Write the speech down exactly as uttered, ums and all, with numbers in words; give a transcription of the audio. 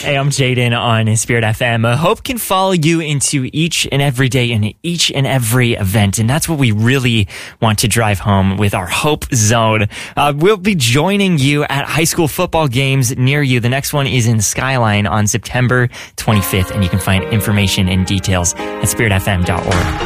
Hey, I'm Jaden on Spirit F M. Uh, hope can follow you into each and every day and each and every event. And that's what we really want to drive home with our Hope Zone. Uh, we'll be joining you at high school football games near you. The next one is in Skyline on September twenty-fifth. And you can find information and details at spirit f m dot org.